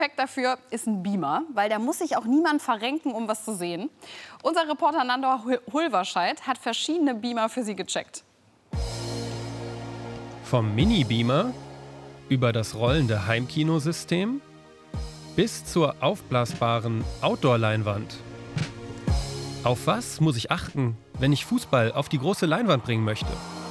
Perfekt dafür ist ein Beamer, weil da muss sich auch niemand verrenken, um was zu sehen. Unser Reporter Nandor Hulverscheid hat verschiedene Beamer für Sie gecheckt. Vom Mini-Beamer über das rollende Heimkinosystem bis zur aufblasbaren Outdoor-Leinwand. Auf was muss ich achten, wenn ich Fußball auf die große Leinwand bringen möchte?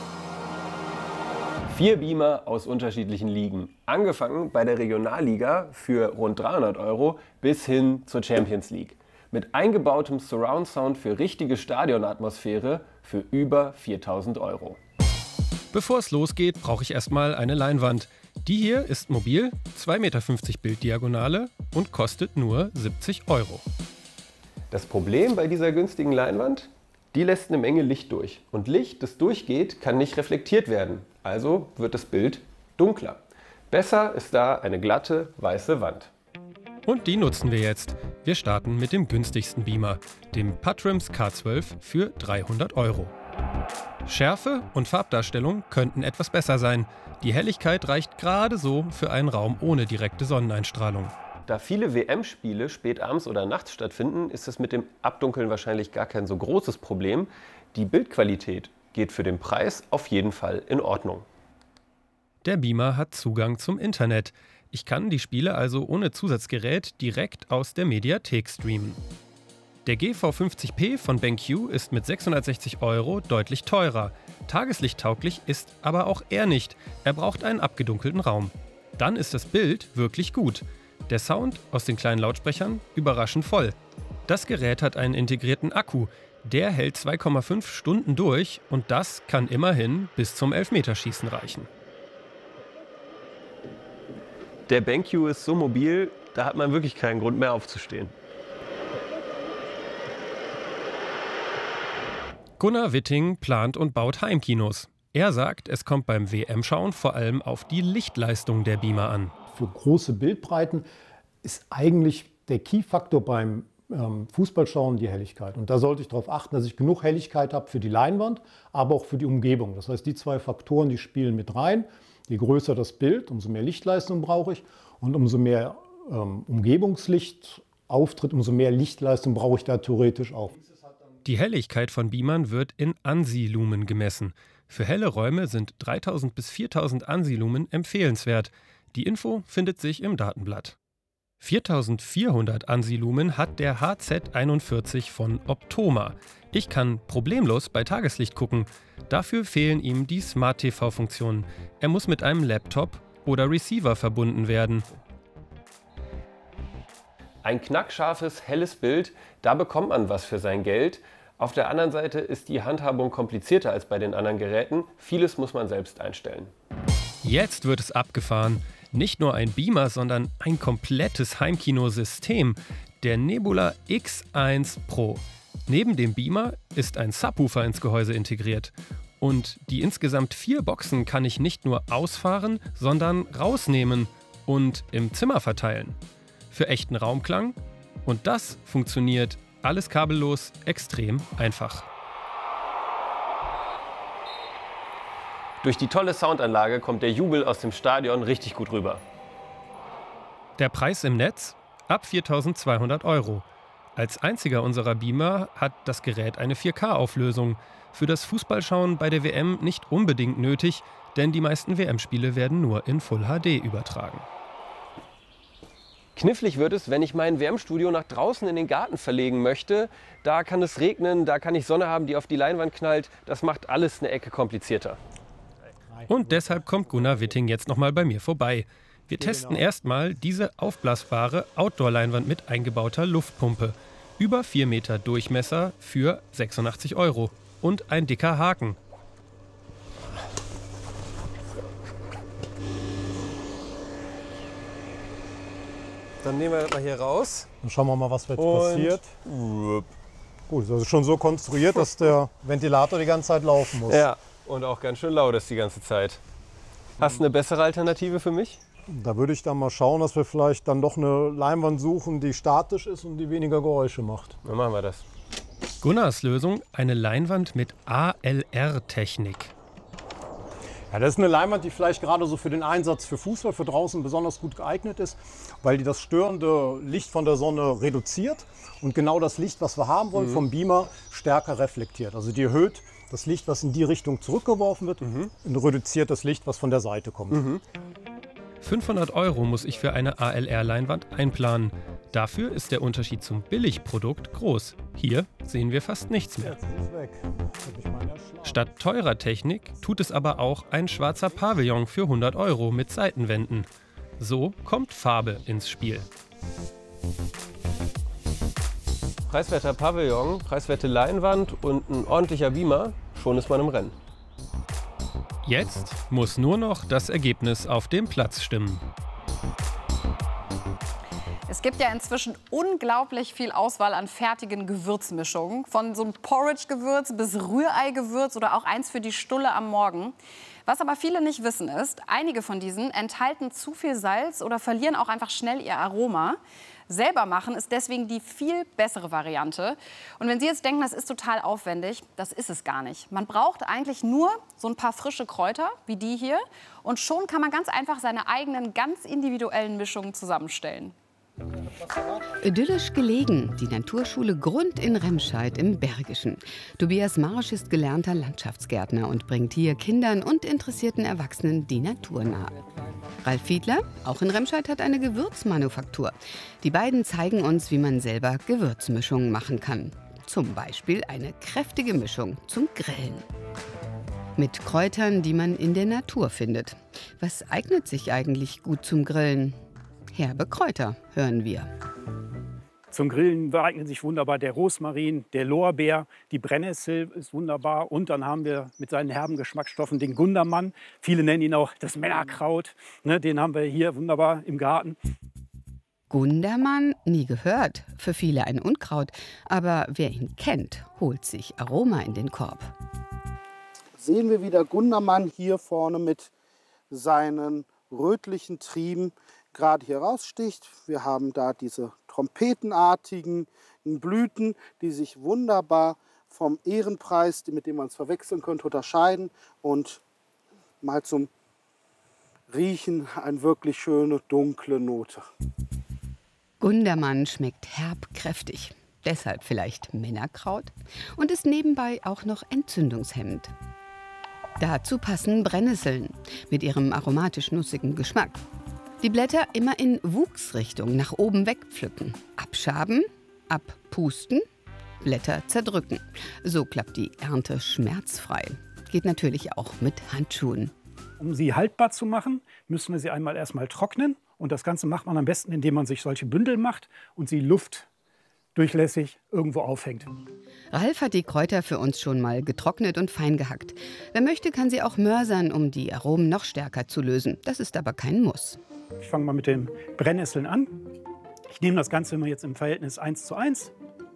4 Beamer aus unterschiedlichen Ligen. Angefangen bei der Regionalliga für rund 300 € bis hin zur Champions League. Mit eingebautem Surround Sound für richtige Stadionatmosphäre für über 4.000 €. Bevor es losgeht, brauche ich erstmal eine Leinwand. Die hier ist mobil, 2,50 Meter Bilddiagonale und kostet nur 70 €. Das Problem bei dieser günstigen Leinwand? Die lässt eine Menge Licht durch. Und Licht, das durchgeht, kann nicht reflektiert werden. Also wird das Bild dunkler. Besser ist da eine glatte, weiße Wand. Und die nutzen wir jetzt. Wir starten mit dem günstigsten Beamer, dem Patrims K12 für 300 €. Schärfe und Farbdarstellung könnten etwas besser sein. Die Helligkeit reicht gerade so für einen Raum ohne direkte Sonneneinstrahlung. Da viele WM-Spiele spät abends oder nachts stattfinden, ist es mit dem Abdunkeln wahrscheinlich gar kein so großes Problem. Die Bildqualität geht für den Preis auf jeden Fall in Ordnung. Der Beamer hat Zugang zum Internet. Ich kann die Spiele also ohne Zusatzgerät direkt aus der Mediathek streamen. Der GV50P von BenQ ist mit 660 € deutlich teurer. Tageslichttauglich ist aber auch er nicht. Er braucht einen abgedunkelten Raum. Dann ist das Bild wirklich gut. Der Sound aus den kleinen Lautsprechern überraschend voll. Das Gerät hat einen integrierten Akku. Der hält 2,5 Stunden durch und das kann immerhin bis zum Elfmeterschießen reichen. Der BenQ ist so mobil, da hat man wirklich keinen Grund mehr aufzustehen. Gunnar Witting plant und baut Heimkinos. Er sagt, es kommt beim WM-Schauen vor allem auf die Lichtleistung der Beamer an. Für große Bildbreiten ist eigentlich der Key-Faktor beim Fußballschauen die Helligkeit. Und da sollte ich darauf achten, dass ich genug Helligkeit habe für die Leinwand, aber auch für die Umgebung. Das heißt, die 2 Faktoren, die spielen mit rein. Je größer das Bild, umso mehr Lichtleistung brauche ich. Und umso mehr Umgebungslicht auftritt, umso mehr Lichtleistung brauche ich da theoretisch auch. Die Helligkeit von Beamern wird in ANSI-Lumen gemessen. Für helle Räume sind 3000 bis 4000 ANSI-Lumen empfehlenswert. Die Info findet sich im Datenblatt. 4400 ANSI-Lumen hat der HZ41 von Optoma. Ich kann problemlos bei Tageslicht gucken. Dafür fehlen ihm die Smart-TV-Funktionen. Er muss mit einem Laptop oder Receiver verbunden werden. Ein knackscharfes, helles Bild, da bekommt man was für sein Geld. Auf der anderen Seite ist die Handhabung komplizierter als bei den anderen Geräten. Vieles muss man selbst einstellen. Jetzt wird es abgefahren. Nicht nur ein Beamer, sondern ein komplettes Heimkinosystem. Der Nebula X1 Pro. Neben dem Beamer ist ein Subwoofer ins Gehäuse integriert. Und die insgesamt 4 Boxen kann ich nicht nur ausfahren, sondern rausnehmen und im Zimmer verteilen. Für echten Raumklang. Und das funktioniert alles kabellos, extrem einfach. Durch die tolle Soundanlage kommt der Jubel aus dem Stadion richtig gut rüber. Der Preis im Netz? Ab 4.200 €. Als einziger unserer Beamer hat das Gerät eine 4K-Auflösung. Für das Fußballschauen bei der WM nicht unbedingt nötig, denn die meisten WM-Spiele werden nur in Full HD übertragen. Knifflig wird es, wenn ich mein WM-Studio nach draußen in den Garten verlegen möchte. Da kann es regnen, da kann ich Sonne haben, die auf die Leinwand knallt. Das macht alles eine Ecke komplizierter. Und deshalb kommt Gunnar Witting jetzt nochmal bei mir vorbei. Wir testen erstmal diese aufblasbare Outdoor-Leinwand mit eingebauter Luftpumpe. Über 4 Meter Durchmesser für 86 € und ein dicker Haken. Dann nehmen wir das mal hier raus. Dann schauen wir mal, was passiert. Gut, das ist schon so konstruiert, dass der Ventilator die ganze Zeit laufen muss. Ja, und auch ganz schön laut ist die ganze Zeit. Hast du eine bessere Alternative für mich? Da würde ich dann mal schauen, dass wir vielleicht dann doch eine Leinwand suchen, die statisch ist und die weniger Geräusche macht. Dann machen wir das. Gunnars Lösung: eine Leinwand mit ALR-Technik. Ja, das ist eine Leinwand, die vielleicht gerade so für den Einsatz für Fußball, für draußen besonders gut geeignet ist, weil die das störende Licht von der Sonne reduziert und genau das Licht, was wir haben wollen, vom Beamer stärker reflektiert. Also die erhöht das Licht, was in die Richtung zurückgeworfen wird, und reduziert das Licht, was von der Seite kommt. 500 € muss ich für eine ALR-Leinwand einplanen. Dafür ist der Unterschied zum Billigprodukt groß. Hier sehen wir fast nichts mehr. Jetzt ist es weg. Statt teurer Technik tut es aber auch ein schwarzer Pavillon für 100 € mit Seitenwänden. So kommt Farbe ins Spiel. Preiswerter Pavillon, preiswerte Leinwand und ein ordentlicher Beamer, schon ist man im Rennen. Jetzt muss nur noch das Ergebnis auf dem Platz stimmen. Es gibt ja inzwischen unglaublich viel Auswahl an fertigen Gewürzmischungen. Von so einem Porridge-Gewürz bis Rührei-Gewürz oder auch eins für die Stulle am Morgen. Was aber viele nicht wissen ist, einige von diesen enthalten zu viel Salz oder verlieren auch einfach schnell ihr Aroma. Selber machen ist deswegen die viel bessere Variante. Und wenn Sie jetzt denken, das ist total aufwendig, das ist es gar nicht. Man braucht eigentlich nur so ein paar frische Kräuter, wie die hier. Und schon kann man ganz einfach seine eigenen, ganz individuellen Mischungen zusammenstellen. Idyllisch gelegen, die Naturschule Grund in Remscheid im Bergischen. Tobias Marsch ist gelernter Landschaftsgärtner und bringt hier Kindern und interessierten Erwachsenen die Natur nahe. Ralf Fiedler, auch in Remscheid, hat eine Gewürzmanufaktur. Die beiden zeigen uns, wie man selber Gewürzmischungen machen kann. Zum Beispiel eine kräftige Mischung zum Grillen. Mit Kräutern, die man in der Natur findet. Was eignet sich eigentlich gut zum Grillen? Herbe Kräuter, hören wir. Zum Grillen eignen sich wunderbar der Rosmarin, der Lorbeer, die Brennnessel ist wunderbar. Und dann haben wir mit seinen herben Geschmacksstoffen den Gundermann. Viele nennen ihn auch das Männerkraut. Den haben wir hier wunderbar im Garten. Gundermann, nie gehört. Für viele ein Unkraut. Aber wer ihn kennt, holt sich Aroma in den Korb. Sehen wir wieder Gundermann hier vorne mit seinen rötlichen Trieben gerade hier raussticht. Wir haben da diese trompetenartigen Blüten, die sich wunderbar vom Ehrenpreis, mit dem man es verwechseln könnte, unterscheiden. Und mal zum Riechen eine wirklich schöne dunkle Note. Gundermann schmeckt herb kräftig. Deshalb vielleicht Männerkraut und ist nebenbei auch noch entzündungshemmend. Dazu passen Brennnesseln mit ihrem aromatisch-nussigen Geschmack. Die Blätter immer in Wuchsrichtung nach oben wegpflücken. Abschaben, abpusten, Blätter zerdrücken. So klappt die Ernte schmerzfrei. Geht natürlich auch mit Handschuhen. Um sie haltbar zu machen, müssen wir sie erstmal trocknen. Und das Ganze macht man am besten, indem man sich solche Bündel macht und sie luftdurchlässig irgendwo aufhängt. Ralf hat die Kräuter für uns schon mal getrocknet und fein gehackt. Wer möchte, kann sie auch mörsern, um die Aromen noch stärker zu lösen. Das ist aber kein Muss. Ich fange mal mit den Brennnesseln an. Ich nehme das Ganze immer jetzt im Verhältnis 1:1.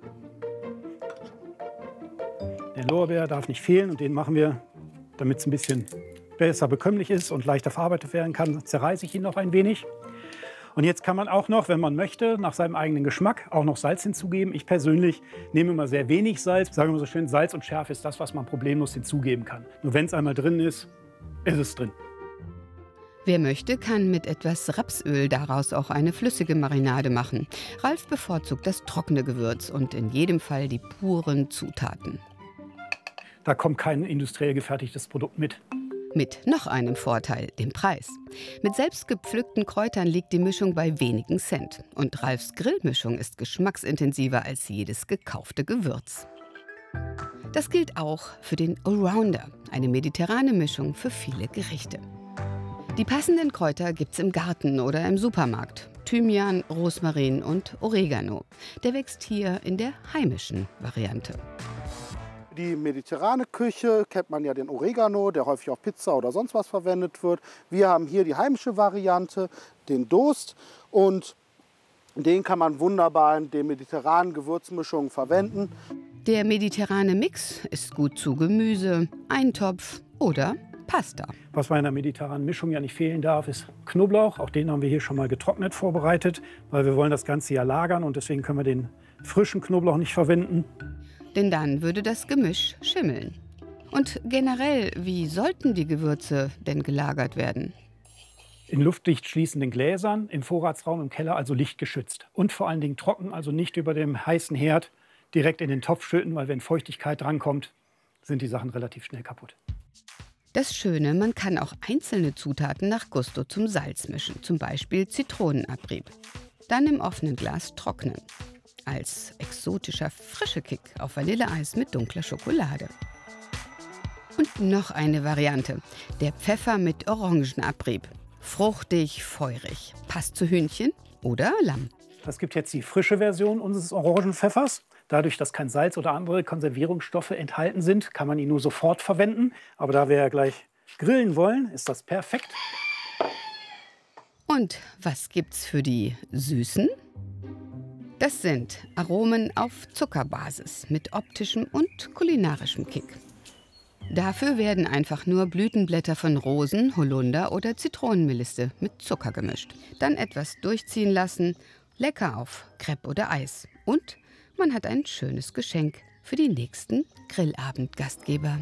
Der Lorbeer darf nicht fehlen und den machen wir, damit es ein bisschen besser bekömmlich ist und leichter verarbeitet werden kann, zerreiße ich ihn noch ein wenig. Und jetzt kann man auch noch, wenn man möchte, nach seinem eigenen Geschmack auch noch Salz hinzugeben. Ich persönlich nehme immer sehr wenig Salz. Sagen wir so schön, Salz und Schärfe ist das, was man problemlos hinzugeben kann. Nur wenn es einmal drin ist, ist es drin. Wer möchte, kann mit etwas Rapsöl daraus auch eine flüssige Marinade machen. Ralf bevorzugt das trockene Gewürz und in jedem Fall die puren Zutaten. Da kommt kein industriell gefertigtes Produkt mit. Mit noch einem Vorteil, dem Preis. Mit selbst gepflückten Kräutern liegt die Mischung bei wenigen Cent. Und Ralfs Grillmischung ist geschmacksintensiver als jedes gekaufte Gewürz. Das gilt auch für den Allrounder, eine mediterrane Mischung für viele Gerichte. Die passenden Kräuter gibt's im Garten oder im Supermarkt. Thymian, Rosmarin und Oregano. Der wächst hier in der heimischen Variante. Die mediterrane Küche kennt man ja den Oregano, der häufig auf Pizza oder sonst was verwendet wird. Wir haben hier die heimische Variante, den Dost. Und den kann man wunderbar in den mediterranen Gewürzmischungen verwenden. Der mediterrane Mix ist gut zu Gemüse, Eintopf oder Pasta. Was bei einer mediterranen Mischung ja nicht fehlen darf, ist Knoblauch. Auch den haben wir hier schon mal getrocknet vorbereitet, weil wir wollen das Ganze ja lagern und deswegen können wir den frischen Knoblauch nicht verwenden. Denn dann würde das Gemisch schimmeln. Und generell, wie sollten die Gewürze denn gelagert werden? In luftdicht schließenden Gläsern, im Vorratsraum, im Keller, also lichtgeschützt. Und vor allen Dingen trocken, also nicht über dem heißen Herd direkt in den Topf schütten, weil wenn Feuchtigkeit drankommt, sind die Sachen relativ schnell kaputt. Das Schöne, man kann auch einzelne Zutaten nach Gusto zum Salz mischen, zum Beispiel Zitronenabrieb. Dann im offenen Glas trocknen. Als exotischer frische Kick auf Vanilleeis mit dunkler Schokolade. Und noch eine Variante, der Pfeffer mit Orangenabrieb. Fruchtig, feurig. Passt zu Hühnchen oder Lamm. Es gibt jetzt die frische Version unseres Orangenpfeffers. Dadurch, dass kein Salz oder andere Konservierungsstoffe enthalten sind, kann man ihn nur sofort verwenden. Aber da wir ja gleich grillen wollen, ist das perfekt. Und was gibt's für die Süßen? Das sind Aromen auf Zuckerbasis mit optischem und kulinarischem Kick. Dafür werden einfach nur Blütenblätter von Rosen, Holunder oder Zitronenmelisse mit Zucker gemischt. Dann etwas durchziehen lassen, lecker auf Crepe oder Eis. Und man hat ein schönes Geschenk für die nächsten Grillabendgastgeber.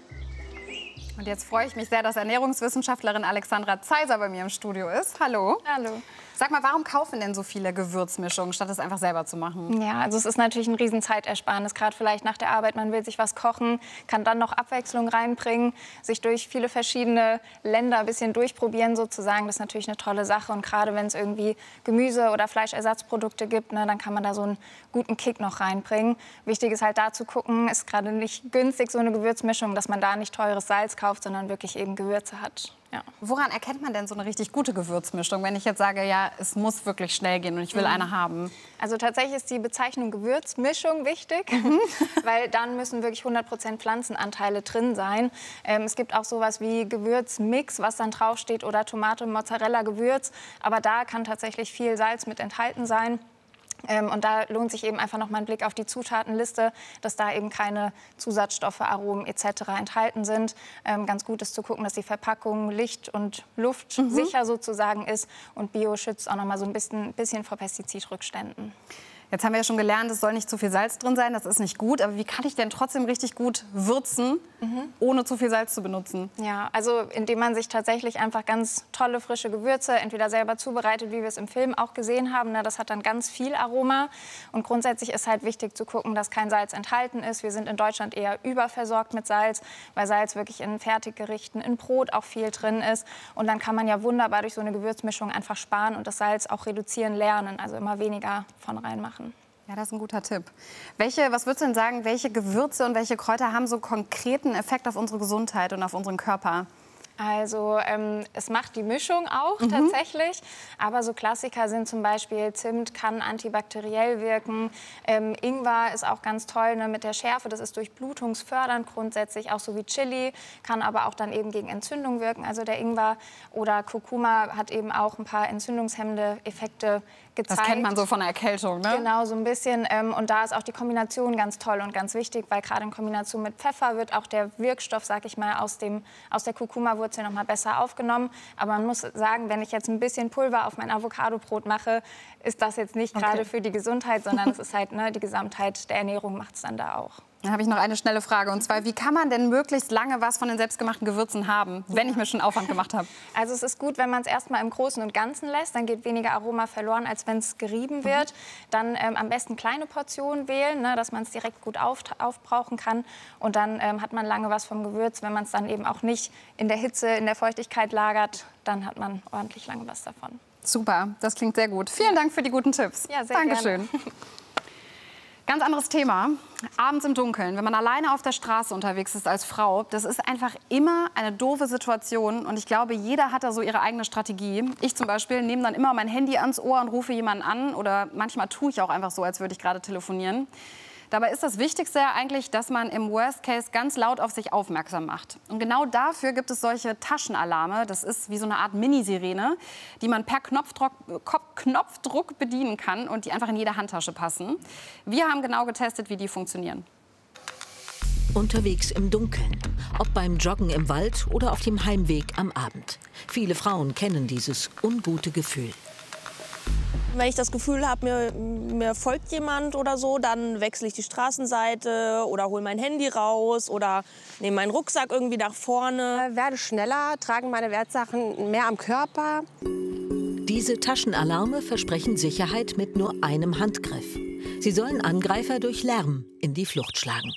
Und jetzt freue ich mich sehr, dass Ernährungswissenschaftlerin Alexandra Zeiser bei mir im Studio ist. Hallo. Hallo. Sag mal, warum kaufen denn so viele Gewürzmischungen, statt es einfach selber zu machen? Ja, also es ist natürlich ein Riesenzeitersparnis, gerade vielleicht nach der Arbeit. Man will sich was kochen, kann dann noch Abwechslung reinbringen, sich durch viele verschiedene Länder ein bisschen durchprobieren sozusagen. Das ist natürlich eine tolle Sache. Und gerade wenn es irgendwie Gemüse- oder Fleischersatzprodukte gibt, ne, dann kann man da so einen guten Kick noch reinbringen. Wichtig ist halt da zu gucken, ist gerade nicht günstig so eine Gewürzmischung, dass man da nicht teures Salz kauft, sondern wirklich eben Gewürze hat. Ja. Woran erkennt man denn so eine richtig gute Gewürzmischung, wenn ich jetzt sage, ja, es muss wirklich schnell gehen und ich will eine haben? Also tatsächlich ist die Bezeichnung Gewürzmischung wichtig, weil dann müssen wirklich 100% Pflanzenanteile drin sein. Es gibt auch sowas wie Gewürzmix, was dann draufsteht, oder Tomate, Mozzarella, Gewürz. Aber da kann tatsächlich viel Salz mit enthalten sein. Und da lohnt sich eben einfach noch mal ein Blick auf die Zutatenliste, dass da eben keine Zusatzstoffe, Aromen etc. enthalten sind. Ganz gut ist zu gucken, dass die Verpackung licht- und luftsicher sozusagen ist. Und Bio schützt auch noch mal so ein bisschen vor Pestizidrückständen. Jetzt haben wir ja schon gelernt, es soll nicht zu viel Salz drin sein, das ist nicht gut. Aber wie kann ich denn trotzdem richtig gut würzen, ohne zu viel Salz zu benutzen? Ja, also indem man sich tatsächlich einfach ganz tolle frische Gewürze entweder selber zubereitet, wie wir es im Film auch gesehen haben. Das hat dann ganz viel Aroma. Und grundsätzlich ist halt wichtig zu gucken, dass kein Salz enthalten ist. Wir sind in Deutschland eher überversorgt mit Salz, weil Salz wirklich in Fertiggerichten, in Brot auch viel drin ist. Und dann kann man ja wunderbar durch so eine Gewürzmischung einfach sparen und das Salz auch reduzieren lernen, also immer weniger von reinmachen. Ja, das ist ein guter Tipp. Was würdest du denn sagen, welche Gewürze und welche Kräuter haben so konkreten Effekt auf unsere Gesundheit und auf unseren Körper? Also es macht die Mischung auch tatsächlich, aber so Klassiker sind zum Beispiel Zimt, kann antibakteriell wirken, Ingwer ist auch ganz toll, ne, mit der Schärfe, das ist durchblutungsfördernd grundsätzlich, auch so wie Chili, kann aber auch dann eben gegen Entzündung wirken, also der Ingwer, oder Kurkuma hat eben auch ein paar entzündungshemmende Effekte gezeigt. Das kennt man so von der Erkältung, ne? Genau, so ein bisschen. Und da ist auch die Kombination ganz toll und ganz wichtig, weil gerade in Kombination mit Pfeffer wird auch der Wirkstoff, sag ich mal, aus der Kurkuma-Wurzel noch mal besser aufgenommen. Aber man muss sagen, wenn ich jetzt ein bisschen Pulver auf mein Avocadobrot mache, ist das jetzt nicht gerade für die Gesundheit, sondern es ist halt, ne, die Gesamtheit der Ernährung macht es dann da auch. Dann habe ich noch eine schnelle Frage. Und zwar, wie kann man denn möglichst lange was von den selbstgemachten Gewürzen haben, wenn ich mir schon Aufwand gemacht habe? Also es ist gut, wenn man es erstmal im Großen und Ganzen lässt. Dann geht weniger Aroma verloren, als wenn es gerieben wird. Dann am besten kleine Portionen wählen, ne, dass man es direkt gut aufbrauchen kann. Und dann hat man lange was vom Gewürz. Wenn man es dann eben auch nicht in der Hitze, in der Feuchtigkeit lagert, dann hat man ordentlich lange was davon. Super, das klingt sehr gut. Vielen Dank für die guten Tipps. Ja, sehr Dankeschön. gerne. Ganz anderes Thema. Abends im Dunkeln, wenn man alleine auf der Straße unterwegs ist als Frau, das ist einfach immer eine doofe Situation. Und ich glaube, jeder hat da so ihre eigene Strategie. Ich zum Beispiel nehme dann immer mein Handy ans Ohr und rufe jemanden an. Oder manchmal tue ich auch einfach so, als würde ich gerade telefonieren. Dabei ist das Wichtigste ja eigentlich, dass man im Worst Case ganz laut auf sich aufmerksam macht. Und genau dafür gibt es solche Taschenalarme. Das ist wie so eine Art Mini-Sirene, die man per Knopfdruck bedienen kann und die einfach in jede Handtasche passen. Wir haben genau getestet, wie die funktionieren. Unterwegs im Dunkeln, ob beim Joggen im Wald oder auf dem Heimweg am Abend. Viele Frauen kennen dieses ungute Gefühl. Wenn ich das Gefühl habe, mir folgt jemand oder so, dann wechsle ich die Straßenseite oder hole mein Handy raus oder nehme meinen Rucksack irgendwie nach vorne. Werde schneller, trage meine Wertsachen mehr am Körper. Diese Taschenalarme versprechen Sicherheit mit nur einem Handgriff. Sie sollen Angreifer durch Lärm in die Flucht schlagen.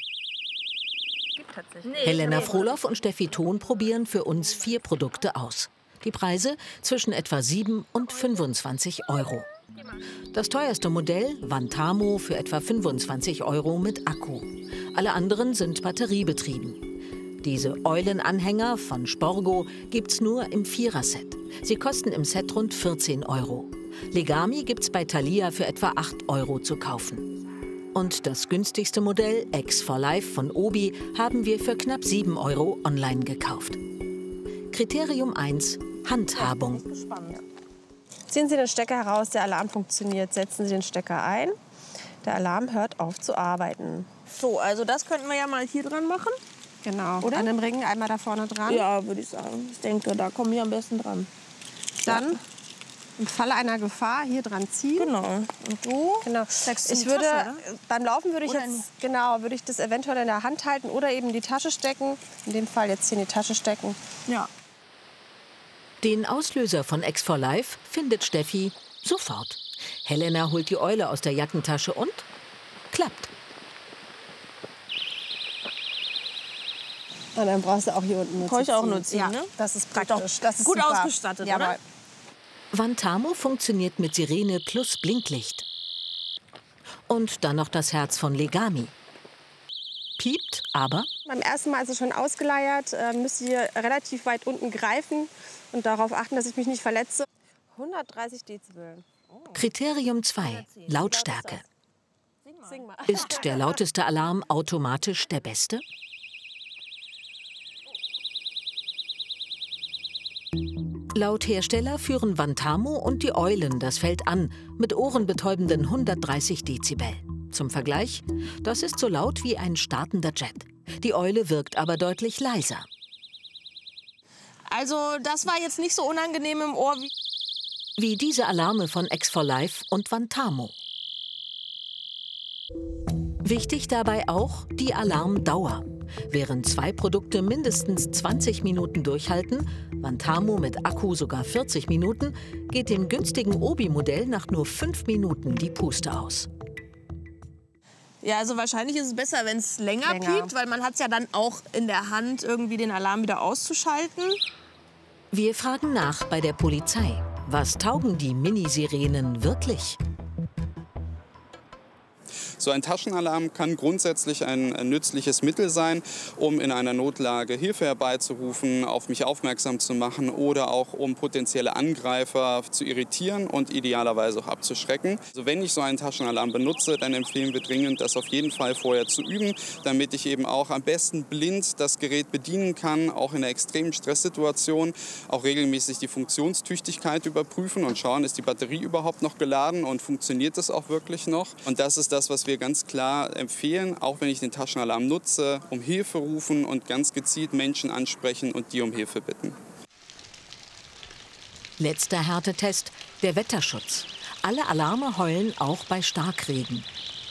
Helena Frohloff und Steffi Thon probieren für uns 4 Produkte aus. Die Preise zwischen etwa 7 und 25 Euro. Das teuerste Modell, Vantamo, für etwa 25 Euro mit Akku. Alle anderen sind batteriebetrieben. Diese Eulenanhänger von Sporgo gibt's nur im 4er-Set. Sie kosten im Set rund 14 Euro. Legami gibt's bei Thalia für etwa 8 Euro zu kaufen. Und das günstigste Modell, X4Life von Obi, haben wir für knapp 7 Euro online gekauft. Kriterium 1: Handhabung. Ziehen Sie den Stecker heraus, der Alarm funktioniert. Setzen Sie den Stecker ein. Der Alarm hört auf zu arbeiten. So, also das könnten wir ja mal hier dran machen. Genau. Oder? An dem Ring einmal da vorne dran. Ja, würde ich sagen. Ich denke, da kommen wir am besten dran. Dann im Falle einer Gefahr hier dran ziehen. Genau. Und du? Genau. Ich würde beim Laufen würde ich das eventuell in der Hand halten oder eben in die Tasche stecken. In dem Fall jetzt hier in die Tasche stecken. Ja. Den Auslöser von X4Life findet Steffi sofort. Helena holt die Eule aus der Jackentasche und klappt. Und dann brauchst du auch hier unten Kann ich auch nur ziehen, ne? Das ist praktisch. Das ist gut super. Ausgestattet, ja, oder? Vantamo funktioniert mit Sirene plus Blinklicht. Und dann noch das Herz von Legami. Piept, aber beim ersten Mal ist es schon ausgeleiert. Müsst ihr relativ weit unten greifen und darauf achten, dass ich mich nicht verletze. 130 Dezibel. Kriterium 2: Lautstärke. Ist der lauteste Alarm automatisch der beste? Laut Hersteller führen Vantamo und die Eulen das Feld an mit ohrenbetäubenden 130 Dezibel. Zum Vergleich, das ist so laut wie ein startender Jet. Die Eule wirkt aber deutlich leiser. Also das war jetzt nicht so unangenehm im Ohr wie diese Alarme von X4Life und Vantamo. Wichtig dabei auch die Alarmdauer. Während 2 Produkte mindestens 20 Minuten durchhalten, Vantamo mit Akku sogar 40 Minuten, geht dem günstigen Obi-Modell nach nur 5 Minuten die Puste aus. Ja, also wahrscheinlich ist es besser, wenn es länger piept, weil man hat es ja dann auch in der Hand, irgendwie den Alarm wieder auszuschalten. Wir fragen nach bei der Polizei. Was taugen die Minisirenen wirklich? So ein Taschenalarm kann grundsätzlich ein nützliches Mittel sein, um in einer Notlage Hilfe herbeizurufen, auf mich aufmerksam zu machen oder auch um potenzielle Angreifer zu irritieren und idealerweise auch abzuschrecken. Also wenn ich so einen Taschenalarm benutze, dann empfehlen wir dringend, das auf jeden Fall vorher zu üben, damit ich eben auch am besten blind das Gerät bedienen kann, auch in einer extremen Stresssituation, auch regelmäßig die Funktionstüchtigkeit überprüfen und schauen, ist die Batterie überhaupt noch geladen und funktioniert das auch wirklich noch. Und das ist das, was wir ganz klar empfehlen, auch wenn ich den Taschenalarm nutze, um Hilfe rufen und ganz gezielt Menschen ansprechen und die um Hilfe bitten. Letzter Härtetest, der Wetterschutz. Alle Alarme heulen auch bei Starkregen.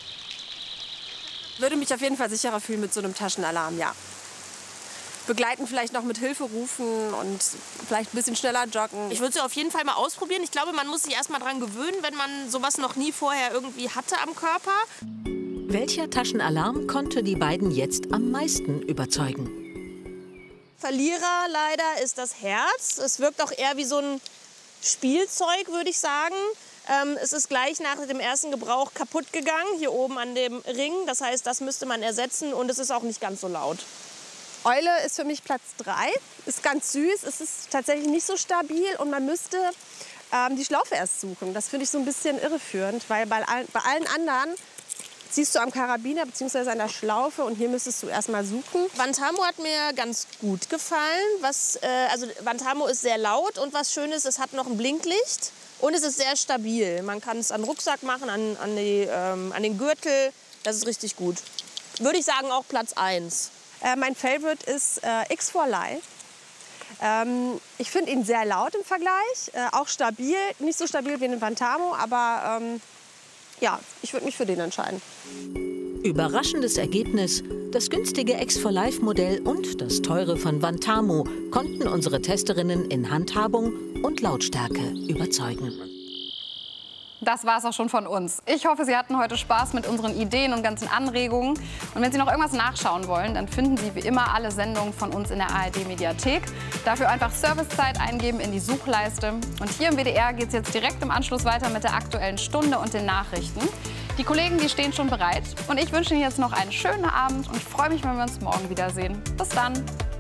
Würde mich auf jeden Fall sicherer fühlen mit so einem Taschenalarm, ja. Begleiten vielleicht noch mit Hilfe rufen und vielleicht ein bisschen schneller joggen. Ich würde es auf jeden Fall mal ausprobieren. Ich glaube, man muss sich erst mal dran gewöhnen, wenn man sowas noch nie vorher irgendwie hatte am Körper. Welcher Taschenalarm konnte die beiden jetzt am meisten überzeugen? Verlierer leider ist das Herz. Es wirkt auch eher wie so ein Spielzeug, würde ich sagen. Es ist gleich nach dem ersten Gebrauch kaputt gegangen, hier oben an dem Ring. Das heißt, das müsste man ersetzen und es ist auch nicht ganz so laut. Eule ist für mich Platz 3. Ist ganz süß, es ist tatsächlich nicht so stabil und man müsste die Schlaufe erst suchen. Das finde ich so ein bisschen irreführend, weil bei allen anderen ziehst du am Karabiner bzw. an der Schlaufe und hier müsstest du erst mal suchen. Vantamo hat mir ganz gut gefallen. Also Vantamo ist sehr laut und was schön ist, es hat noch ein Blinklicht und es ist sehr stabil. Man kann es an den Rucksack machen, an den Gürtel. Das ist richtig gut. Würde ich sagen, auch Platz 1. Mein Favorite ist X4Life. Ich finde ihn sehr laut im Vergleich, auch stabil, nicht so stabil wie den Vantamo, aber ja, ich würde mich für den entscheiden. Überraschendes Ergebnis: Das günstige X4Life-Modell und das teure von Vantamo konnten unsere Testerinnen in Handhabung und Lautstärke überzeugen. Das war es auch schon von uns. Ich hoffe, Sie hatten heute Spaß mit unseren Ideen und ganzen Anregungen. Und wenn Sie noch irgendwas nachschauen wollen, dann finden Sie wie immer alle Sendungen von uns in der ARD-Mediathek. Dafür einfach Servicezeit eingeben in die Suchleiste. Und hier im WDR geht es jetzt direkt im Anschluss weiter mit der Aktuellen Stunde und den Nachrichten. Die Kollegen, die stehen schon bereit. Und ich wünsche Ihnen jetzt noch einen schönen Abend und ich freue mich, wenn wir uns morgen wiedersehen. Bis dann.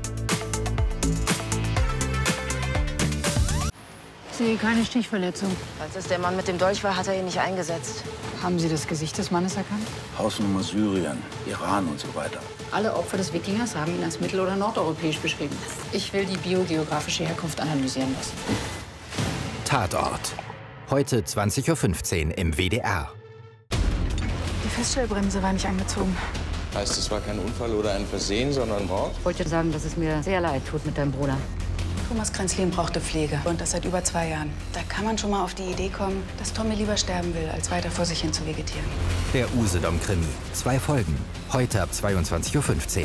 Ich sehe keine Stichverletzung. Als es der Mann mit dem Dolch war, hat er ihn nicht eingesetzt. Haben Sie das Gesicht des Mannes erkannt? Hausnummer Syrien, Iran und so weiter. Alle Opfer des Wikingers haben ihn als mittel- oder nordeuropäisch beschrieben. Ich will die biogeografische Herkunft analysieren lassen. Tatort. Heute 20:15 Uhr im WDR. Die Feststellbremse war nicht angezogen. Heißt, es war kein Unfall oder ein Versehen, sondern Mord? Ich wollte sagen, dass es mir sehr leid tut mit deinem Bruder. Thomas Kränzlin brauchte Pflege und das seit über 2 Jahren. Da kann man schon mal auf die Idee kommen, dass Tommy lieber sterben will, als weiter vor sich hin zu vegetieren. Der Usedom-Krimi. 2 Folgen. Heute ab 22:15 Uhr.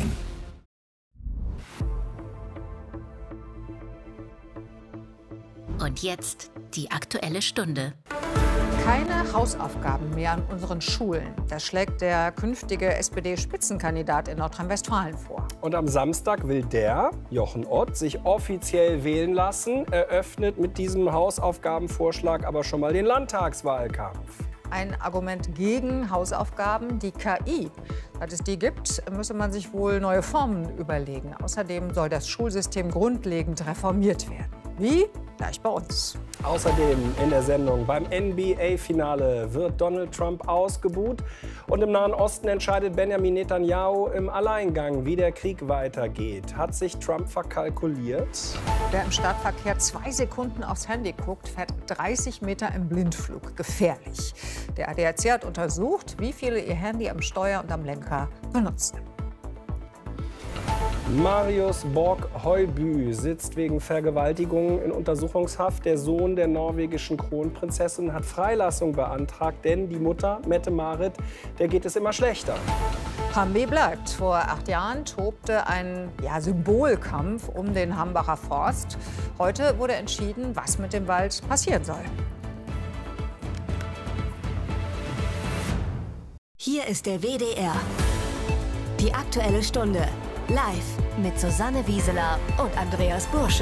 Und jetzt die Aktuelle Stunde. Keine Hausaufgaben mehr an unseren Schulen. Das schlägt der künftige SPD-Spitzenkandidat in Nordrhein-Westfalen vor. Und am Samstag will der, Jochen Ott, sich offiziell wählen lassen, eröffnet mit diesem Hausaufgabenvorschlag aber schon mal den Landtagswahlkampf. Ein Argument gegen Hausaufgaben, die KI. Seit es die gibt, müsse man sich wohl neue Formen überlegen. Außerdem soll das Schulsystem grundlegend reformiert werden. Wie? Gleich bei uns. Außerdem in der Sendung: Beim NBA-Finale wird Donald Trump ausgebuht. Und im Nahen Osten entscheidet Benjamin Netanyahu im Alleingang, wie der Krieg weitergeht. Hat sich Trump verkalkuliert? Wer im Stadtverkehr 2 Sekunden aufs Handy guckt, fährt 30 Meter im Blindflug. Gefährlich. Der ADAC hat untersucht, wie viele ihr Handy am Steuer und am Lenker benutzen. Marius Borg-Høiby sitzt wegen Vergewaltigung in Untersuchungshaft. Der Sohn der norwegischen Kronprinzessin hat Freilassung beantragt, denn die Mutter, Mette-Marit, der geht es immer schlechter. Hambi bleibt. Vor 8 Jahren tobte ein Symbolkampf um den Hambacher Forst. Heute wurde entschieden, was mit dem Wald passieren soll. Hier ist der WDR. Die Aktuelle Stunde. Live mit Susanne Wieseler und Andreas Bursche.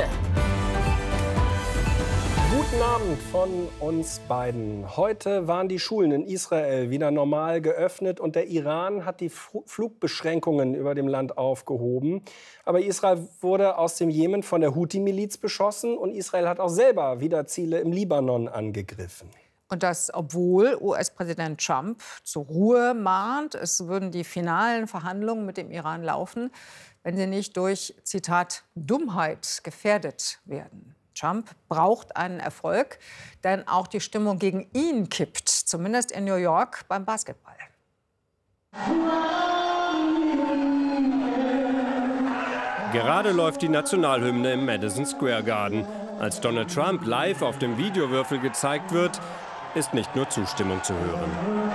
Guten Abend von uns beiden. Heute waren die Schulen in Israel wieder normal geöffnet und der Iran hat die Flugbeschränkungen über dem Land aufgehoben. Aber Israel wurde aus dem Jemen von der Houthi-Miliz beschossen und Israel hat auch selber wieder Ziele im Libanon angegriffen. Und das, obwohl US-Präsident Trump zur Ruhe mahnt, es würden die finalen Verhandlungen mit dem Iran laufen, wenn sie nicht durch, Zitat, Dummheit gefährdet werden. Trump braucht einen Erfolg, denn auch die Stimmung gegen ihn kippt, zumindest in New York beim Basketball. Gerade läuft die Nationalhymne im Madison Square Garden. Als Donald Trump live auf dem Videowürfel gezeigt wird, ist nicht nur Zustimmung zu hören.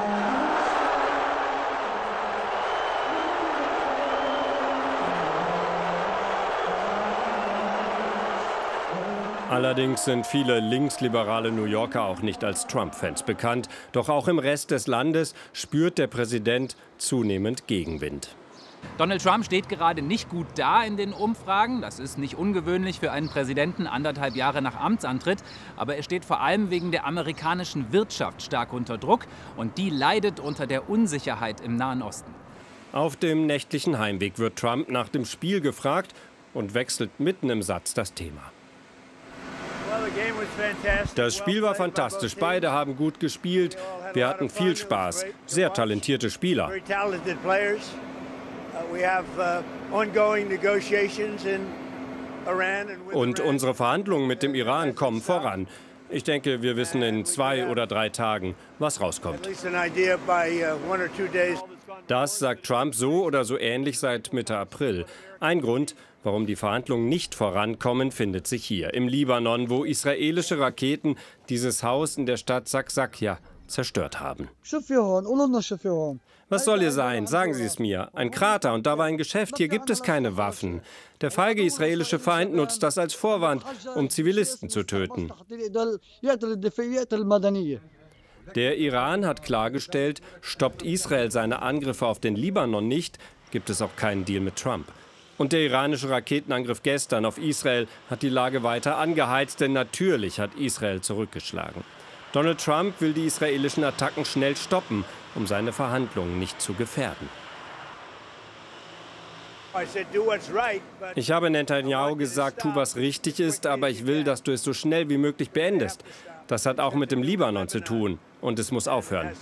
Allerdings sind viele linksliberale New Yorker auch nicht als Trump-Fans bekannt. Doch auch im Rest des Landes spürt der Präsident zunehmend Gegenwind. Donald Trump steht gerade nicht gut da in den Umfragen. Das ist nicht ungewöhnlich für einen Präsidenten 1,5 Jahre nach Amtsantritt. Aber er steht vor allem wegen der amerikanischen Wirtschaft stark unter Druck. Und die leidet unter der Unsicherheit im Nahen Osten. Auf dem nächtlichen Heimweg wird Trump nach dem Spiel gefragt und wechselt mitten im Satz das Thema. Das Spiel war fantastisch. Beide haben gut gespielt. Wir hatten viel Spaß. Sehr talentierte Spieler. Und unsere Verhandlungen mit dem Iran kommen voran. Ich denke, wir wissen in 2 oder 3 Tagen, was rauskommt. Das sagt Trump so oder so ähnlich seit Mitte April. Ein Grund, warum die Verhandlungen nicht vorankommen, findet sich hier im Libanon, wo israelische Raketen dieses Haus in der Stadt Saksakia zerstört haben. Was soll hier sein? Sagen Sie es mir. Ein Krater und da war ein Geschäft. Hier gibt es keine Waffen. Der feige israelische Feind nutzt das als Vorwand, um Zivilisten zu töten. Der Iran hat klargestellt, stoppt Israel seine Angriffe auf den Libanon nicht, gibt es auch keinen Deal mit Trump. Und der iranische Raketenangriff gestern auf Israel hat die Lage weiter angeheizt, denn natürlich hat Israel zurückgeschlagen. Donald Trump will die israelischen Attacken schnell stoppen, um seine Verhandlungen nicht zu gefährden. Ich habe Netanyahu gesagt, tu, was richtig ist, aber ich will, dass du es so schnell wie möglich beendest. Das hat auch mit dem Libanon zu tun und es muss aufhören.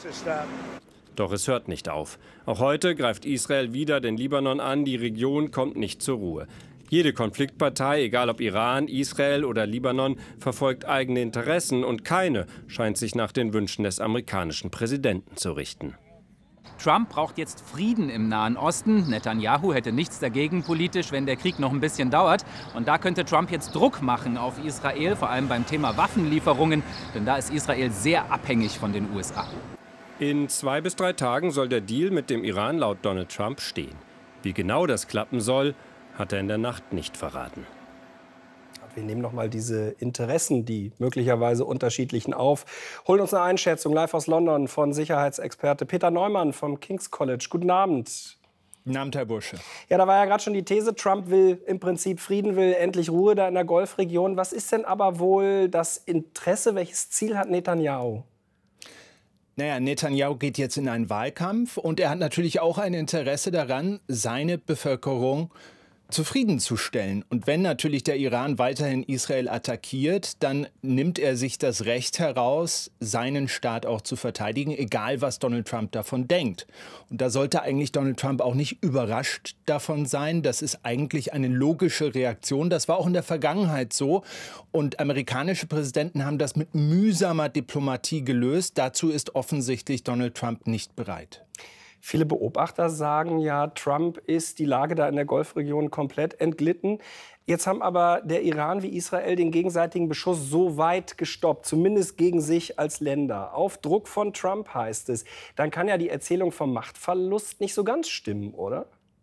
Doch es hört nicht auf. Auch heute greift Israel wieder den Libanon an, die Region kommt nicht zur Ruhe. Jede Konfliktpartei, egal ob Iran, Israel oder Libanon, verfolgt eigene Interessen und keine scheint sich nach den Wünschen des amerikanischen Präsidenten zu richten. Trump braucht jetzt Frieden im Nahen Osten. Netanyahu hätte nichts dagegen politisch, wenn der Krieg noch ein bisschen dauert. Und da könnte Trump jetzt Druck machen auf Israel, vor allem beim Thema Waffenlieferungen, denn da ist Israel sehr abhängig von den USA. In 2 bis 3 Tagen soll der Deal mit dem Iran laut Donald Trump stehen. Wie genau das klappen soll, hat er in der Nacht nicht verraten. Wir nehmen noch mal diese Interessen, die möglicherweise unterschiedlichen, auf. Holen uns eine Einschätzung live aus London von Sicherheitsexperte Peter Neumann vom King's College. Guten Abend. Guten Abend, Herr Bursche. Ja, da war ja gerade schon die These, Trump will im Prinzip Frieden, will endlich Ruhe da in der Golfregion. Was ist denn aber wohl das Interesse? Welches Ziel hat Netanyahu? Naja, Netanyahu geht jetzt in einen Wahlkampf und er hat natürlich auch ein Interesse daran, seine Bevölkerung zufriedenzustellen. Und wenn natürlich der Iran weiterhin Israel attackiert, dann nimmt er sich das Recht heraus, seinen Staat auch zu verteidigen, egal was Donald Trump davon denkt. Und da sollte eigentlich Donald Trump auch nicht überrascht davon sein. Das ist eigentlich eine logische Reaktion. Das war auch in der Vergangenheit so. Und amerikanische Präsidenten haben das mit mühsamer Diplomatie gelöst. Dazu ist offensichtlich Donald Trump nicht bereit. Viele Beobachter sagen ja, Trump ist die Lage da in der Golfregion komplett entglitten. Jetzt haben aber der Iran wie Israel den gegenseitigen Beschuss so weit gestoppt, zumindest gegen sich als Länder. Auf Druck von Trump heißt es. Dann kann ja die Erzählung vom Machtverlust nicht so ganz stimmen, oder?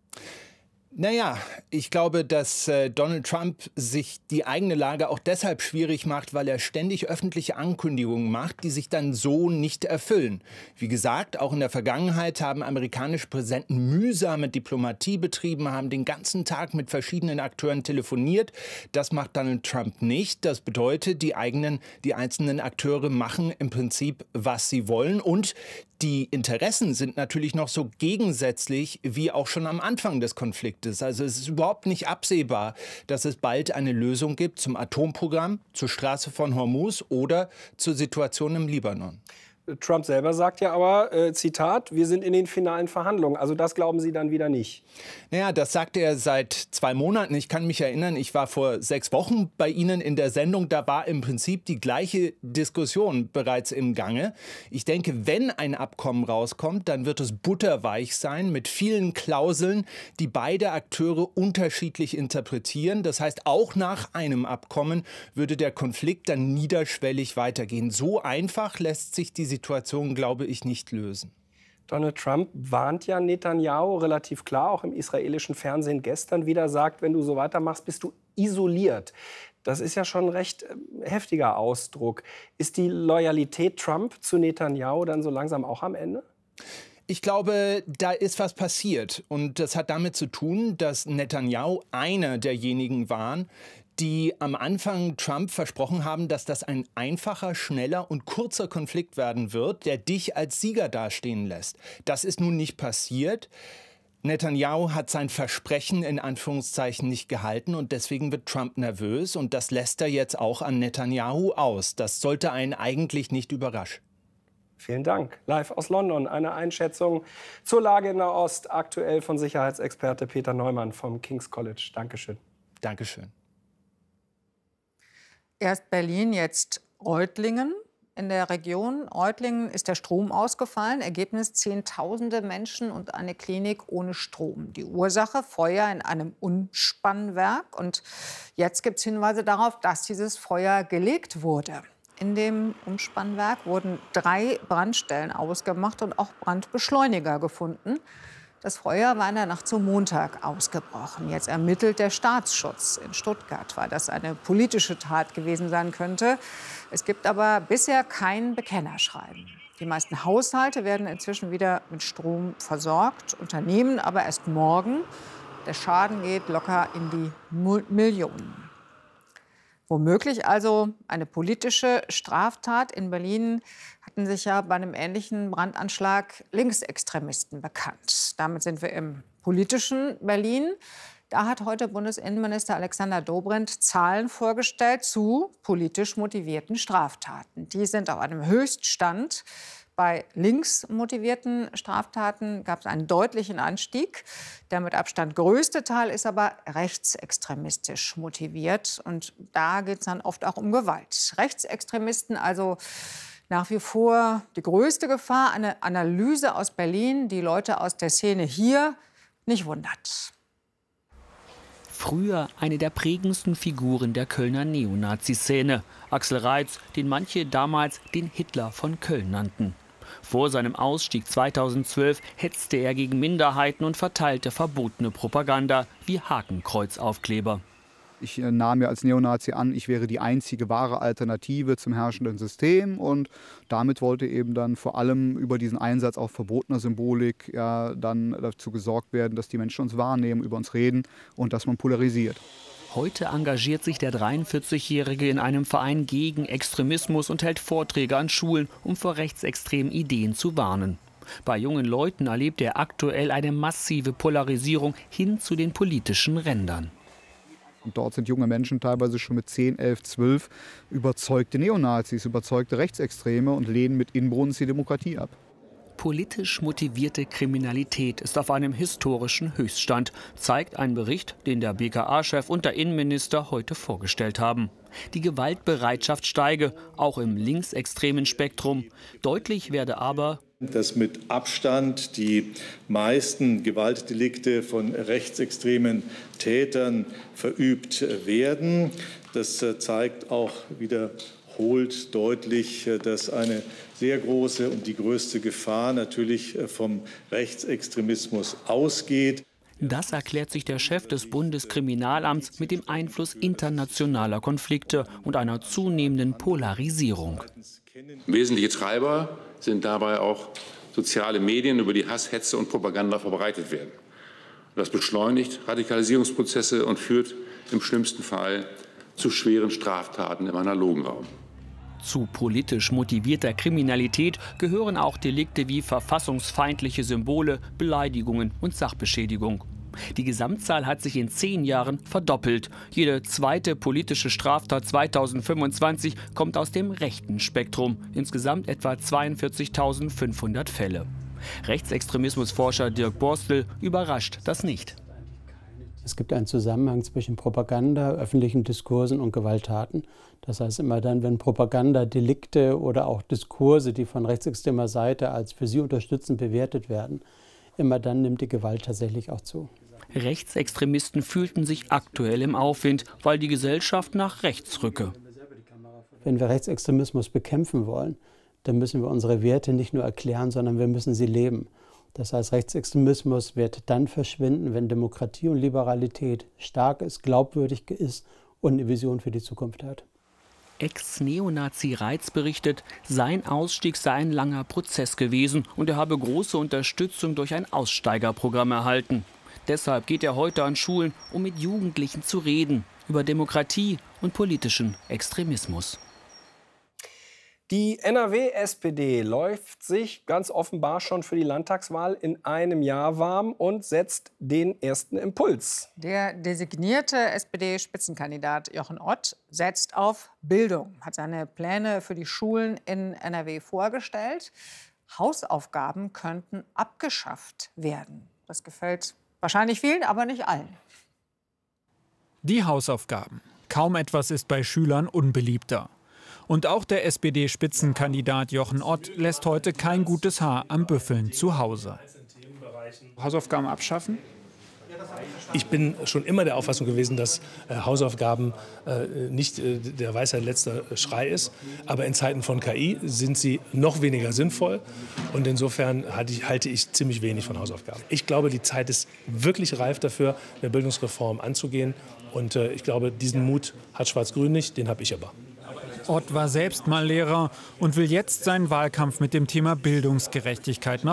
Naja, ich glaube, dass Donald Trump sich die eigene Lage auch deshalb schwierig macht, weil er ständig öffentliche Ankündigungen macht, die sich dann so nicht erfüllen. Wie gesagt, auch in der Vergangenheit haben amerikanische Präsidenten mühsame Diplomatie betrieben, haben den ganzen Tag mit verschiedenen Akteuren telefoniert. Das macht Donald Trump nicht. Das bedeutet, die einzelnen Akteure machen im Prinzip, was sie wollen. Und die Interessen sind natürlich noch so gegensätzlich wie auch schon am Anfang des Konfliktes. Also es ist überhaupt nicht absehbar, dass es bald eine Lösung gibt zum Atomprogramm, zur Straße von Hormuz oder zur Situation im Libanon. Trump selber sagt ja aber, Zitat, wir sind in den finalen Verhandlungen. Also das glauben Sie dann wieder nicht? Naja, das sagte er seit 2 Monaten. Ich kann mich erinnern, ich war vor 6 Wochen bei Ihnen in der Sendung. Da war im Prinzip die gleiche Diskussion bereits im Gange. Ich denke, wenn ein Abkommen rauskommt, dann wird es butterweich sein mit vielen Klauseln, die beide Akteure unterschiedlich interpretieren. Das heißt, auch nach einem Abkommen würde der Konflikt dann niederschwellig weitergehen. So einfach lässt sich die Situation, glaube ich, nicht lösen. Donald Trump warnt ja Netanyahu relativ klar, auch im israelischen Fernsehen gestern wieder, sagt, wenn du so weitermachst, bist du isoliert. Das ist ja schon ein recht heftiger Ausdruck. Ist die Loyalität Trump zu Netanyahu dann so langsam auch am Ende? Ich glaube, da ist was passiert. Und das hat damit zu tun, dass Netanyahu einer derjenigen waren, die am Anfang Trump versprochen haben, dass das ein einfacher, schneller und kurzer Konflikt werden wird, der dich als Sieger dastehen lässt. Das ist nun nicht passiert. Netanyahu hat sein Versprechen in Anführungszeichen nicht gehalten und deswegen wird Trump nervös und das lässt er jetzt auch an Netanyahu aus. Das sollte einen eigentlich nicht überraschen. Vielen Dank. Live aus London eine Einschätzung zur Lage in Nahost, aktuell von Sicherheitsexperte Peter Neumann vom King's College. Dankeschön. Dankeschön. Erst Berlin, jetzt Reutlingen. In der Region Reutlingen ist der Strom ausgefallen. Ergebnis: Zehntausende Menschen und eine Klinik ohne Strom. Die Ursache: Feuer in einem Umspannwerk. Und jetzt gibt es Hinweise darauf, dass dieses Feuer gelegt wurde. In dem Umspannwerk wurden 3 Brandstellen ausgemacht und auch Brandbeschleuniger gefunden. Das Feuer war in der Nacht zum Montag ausgebrochen. Jetzt ermittelt der Staatsschutz in Stuttgart, weil das eine politische Tat gewesen sein könnte. Es gibt aber bisher kein Bekennerschreiben. Die meisten Haushalte werden inzwischen wieder mit Strom versorgt, Unternehmen aber erst morgen. Der Schaden geht locker in die Millionen. Womöglich also eine politische Straftat. In Berlin hatten sich ja bei einem ähnlichen Brandanschlag Linksextremisten bekannt. Damit sind wir im politischen Berlin. Da hat heute Bundesinnenminister Alexander Dobrindt Zahlen vorgestellt zu politisch motivierten Straftaten. Die sind auf einem Höchststand. Bei links motivierten Straftaten gab es einen deutlichen Anstieg. Der mit Abstand größte Teil ist aber rechtsextremistisch motiviert. Und da geht es dann oft auch um Gewalt. Rechtsextremisten also nach wie vor die größte Gefahr. Eine Analyse aus Berlin, die Leute aus der Szene hier nicht wundert. Früher eine der prägendsten Figuren der Kölner Neonazi-Szene. Axel Reitz, den manche damals den Hitler von Köln nannten. Vor seinem Ausstieg 2012 hetzte er gegen Minderheiten und verteilte verbotene Propaganda wie Hakenkreuzaufkleber. Ich nahm mir als Neonazi an, ich wäre die einzige wahre Alternative zum herrschenden System. Und damit wollte eben dann vor allem über diesen Einsatz auch verbotener Symbolik ja, dann dazu gesorgt werden, dass die Menschen uns wahrnehmen, über uns reden und dass man polarisiert. Heute engagiert sich der 43-Jährige in einem Verein gegen Extremismus und hält Vorträge an Schulen, um vor rechtsextremen Ideen zu warnen. Bei jungen Leuten erlebt er aktuell eine massive Polarisierung hin zu den politischen Rändern. Und dort sind junge Menschen teilweise schon mit 10, 11, 12 überzeugte Neonazis, überzeugte Rechtsextreme und lehnen mit Inbrunst die Demokratie ab. Politisch motivierte Kriminalität ist auf einem historischen Höchststand, zeigt ein Bericht, den der BKA-Chef und der Innenminister heute vorgestellt haben. Die Gewaltbereitschaft steige, auch im linksextremen Spektrum. Deutlich werde aber, dass mit Abstand die meisten Gewaltdelikte von rechtsextremen Tätern verübt werden. Das zeigt auch wiederholt deutlich, dass eine sehr große und die größte Gefahr natürlich vom Rechtsextremismus ausgeht. Das erklärt sich der Chef des Bundeskriminalamts mit dem Einfluss internationaler Konflikte und einer zunehmenden Polarisierung. Wesentliche Treiber sind dabei auch soziale Medien, über die Hass, Hetze und Propaganda verbreitet werden. Das beschleunigt Radikalisierungsprozesse und führt im schlimmsten Fall zu schweren Straftaten im analogen Raum. Zu politisch motivierter Kriminalität gehören auch Delikte wie verfassungsfeindliche Symbole, Beleidigungen und Sachbeschädigung. Die Gesamtzahl hat sich in 10 Jahren verdoppelt. Jede zweite politische Straftat 2025 kommt aus dem rechten Spektrum. Insgesamt etwa 42.500 Fälle. Rechtsextremismusforscher Dirk Borstel überrascht das nicht. Es gibt einen Zusammenhang zwischen Propaganda, öffentlichen Diskursen und Gewalttaten. Das heißt, immer dann, wenn Propagandadelikte oder auch Diskurse, die von rechtsextremer Seite als für sie unterstützend bewertet werden, immer dann nimmt die Gewalt tatsächlich auch zu. Rechtsextremisten fühlten sich aktuell im Aufwind, weil die Gesellschaft nach rechts rücke. Wenn wir Rechtsextremismus bekämpfen wollen, dann müssen wir unsere Werte nicht nur erklären, sondern wir müssen sie leben. Das heißt, Rechtsextremismus wird dann verschwinden, wenn Demokratie und Liberalität stark ist, glaubwürdig ist und eine Vision für die Zukunft hat. Ex-Neonazi Reitz berichtet, sein Ausstieg sei ein langer Prozess gewesen und er habe große Unterstützung durch ein Aussteigerprogramm erhalten. Deshalb geht er heute an Schulen, um mit Jugendlichen zu reden über Demokratie und politischen Extremismus. Die NRW-SPD läuft sich ganz offenbar schon für die Landtagswahl in einem Jahr warm und setzt den ersten Impuls. Der designierte SPD-Spitzenkandidat Jochen Ott setzt auf Bildung, hat seine Pläne für die Schulen in NRW vorgestellt. Hausaufgaben könnten abgeschafft werden. Das gefällt wahrscheinlich vielen, aber nicht allen. Die Hausaufgaben. Kaum etwas ist bei Schülern unbeliebter. Und auch der SPD-Spitzenkandidat Jochen Ott lässt heute kein gutes Haar am Büffeln zu Hause. Hausaufgaben abschaffen? Ich bin schon immer der Auffassung gewesen, dass Hausaufgaben nicht der Weisheit letzter Schrei ist. Aber in Zeiten von KI sind sie noch weniger sinnvoll. Und insofern halte ich ziemlich wenig von Hausaufgaben. Ich glaube, die Zeit ist wirklich reif dafür, eine Bildungsreform anzugehen. Und ich glaube, diesen Mut hat Schwarz-Grün nicht, den habe ich aber. Ott war selbst mal Lehrer und will jetzt seinen Wahlkampf mit dem Thema Bildungsgerechtigkeit nach